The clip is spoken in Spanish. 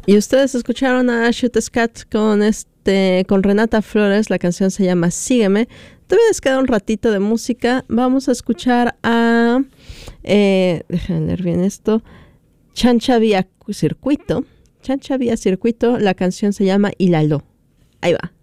Y ustedes escucharon a Shoot Scat con Renata Flores. La canción se llama Sígueme. Todavía les queda un ratito de música. Vamos a escuchar a déjenme leer bien esto. Chancha Vía Circuito. La canción se llama Hilalo. Ahí va.